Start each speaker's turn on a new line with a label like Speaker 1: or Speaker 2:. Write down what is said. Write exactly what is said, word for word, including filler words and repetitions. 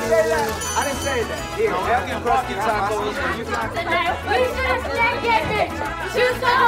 Speaker 1: say that. I didn't say that. Here, have your crusty tacos. You got
Speaker 2: We should have stayed getting it. Shoot